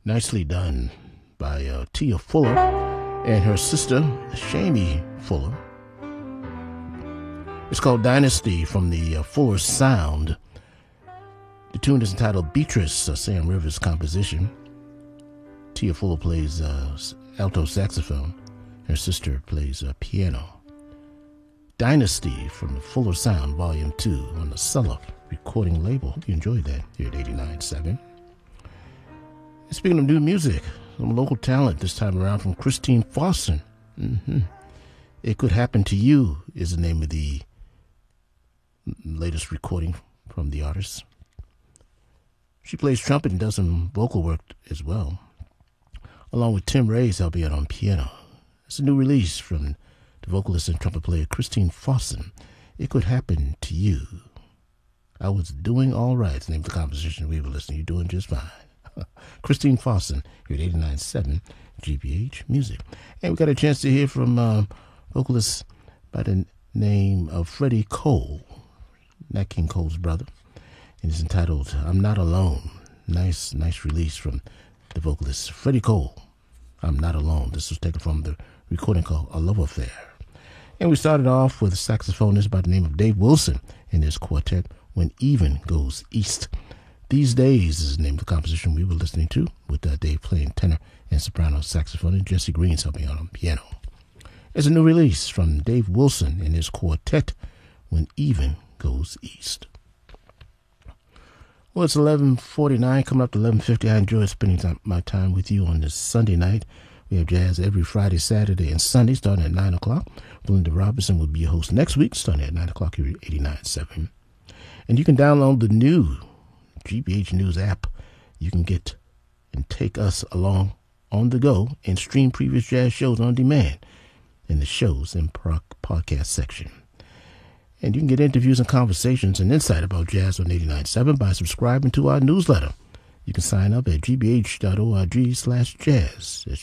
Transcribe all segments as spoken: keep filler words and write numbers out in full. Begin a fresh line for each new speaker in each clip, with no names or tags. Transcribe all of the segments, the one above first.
Nicely done by uh, Tia Fuller and her sister, Shamie Fuller. It's called Dynasty from the uh, Fuller Sound. The tune is entitled Beatrice, a Sam Rivers composition. Tia Fuller plays uh, alto saxophone. Her sister plays uh, piano. Dynasty from the Fuller Sound, Volume two, on the Sulla recording label. Hope you enjoyed that here at eighty-nine point seven. Speaking of new music, some local talent this time around from Christine Fawson. Mm-hmm. It Could Happen to You is the name of the latest recording from the artist. She plays trumpet and does some vocal work as well, along with Tim Reyes helping out on piano. It's a new release from the vocalist and trumpet player Christine Fawson. It Could Happen to You. I was doing all right. It's the name of the composition we were listening. You're doing just fine. Christine Fawson here at eighty-nine point seven G B H Music. And we got a chance to hear from uh, vocalist by the name of Freddie Cole, Nat King Cole's brother. And it's entitled I'm Not Alone. Nice, nice release from the vocalist Freddie Cole. I'm Not Alone. This was taken from the recording called A Love Affair. And we started off with a saxophonist by the name of Dave Wilson in his quartet, When Even Goes East. These Days is the name of the composition we were listening to, with uh, Dave playing tenor and soprano saxophone and Jesse Green's helping out on piano. It's a new release from Dave Wilson and his quartet, When Even Goes East. Well, it's eleven forty-nine, coming up to eleven fifty. I enjoy spending time, my time with you on this Sunday night. We have jazz every Friday, Saturday, and Sunday, starting at nine o'clock. Belinda Robinson will be your host next week, starting at nine o'clock here at eighty-nine point seven. And you can download the new G B H News app. You can get and take us along on the go and stream previous jazz shows on demand in the shows and podcast section. And you can get interviews and conversations and insight about jazz on eighty-nine point seven by subscribing to our newsletter. You can sign up at gbh.org slash jazz. That's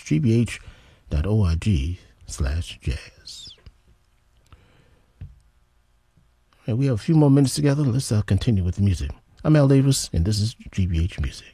gbh.org slash jazz. All right, we have a few more minutes together. Let's uh, continue with the music. I'm Al Davis, and this is G B H Music.